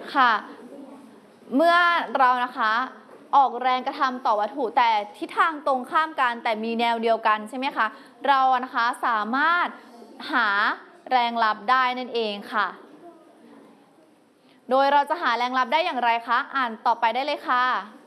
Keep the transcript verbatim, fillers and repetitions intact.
ค่ะเมื่อเรานะคะออกแรงกระทำต่อวัตถุแต่ทิศทางตรงข้ามกันแต่มีแนวเดียวกันใช่ไหมคะเรานะคะสามารถหาแรงลับได้นั่นเองค่ะโดยเราจะหาแรงลับได้อย่างไรคะอ่านต่อไปได้เลยค่ะ